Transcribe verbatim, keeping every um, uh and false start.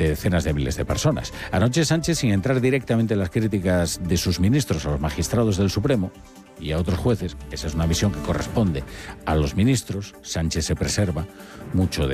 de decenas de miles de personas. Anoche Sánchez, sin entrar directamente en las críticas de sus ministros a los magistrados del Supremo y a otros jueces, esa es una visión que corresponde a los ministros, Sánchez se preserva mucho de